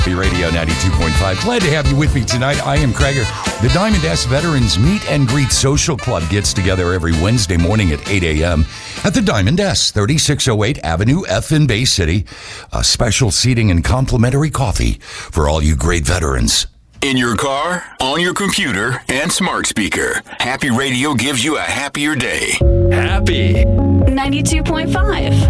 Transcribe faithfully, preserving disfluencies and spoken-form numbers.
Radio ninety-two point five. Glad to have you with me tonight. I am Krager. The Diamond S Veterans Meet and Greet Social Club gets together every Wednesday morning at eight a.m. at the Diamond S, thirty-six oh eight Avenue F in Bay City. A special seating and complimentary coffee for all you great veterans. In your car, on your computer, and smart speaker, Happy Radio gives you a happier day. Happy ninety-two point five.